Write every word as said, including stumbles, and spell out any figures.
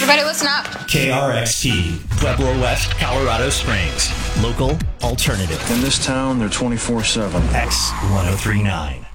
Everybody listen up. K R X T, Pueblo West, Colorado Springs. Local alternative. In this town, they're twenty-four seven. X ten thirty-nine.